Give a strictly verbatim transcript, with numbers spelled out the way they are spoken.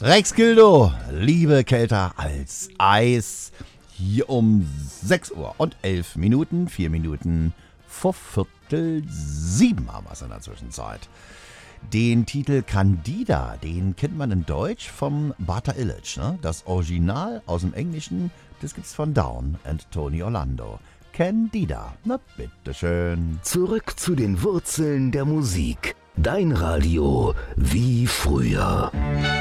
Rex Gildo, Liebe kälter als Eis. Hier um sechs Uhr und elf Minuten, vier Minuten vor Viertel sieben haben wir es in der Zwischenzeit. Den Titel Candida, den kennt man in Deutsch vom Bata Illich. Ne? Das Original aus dem Englischen, das gibt's von Down and Tony Orlando. Candida, na bitteschön. Zurück zu den Wurzeln der Musik. Dein Radio wie früher.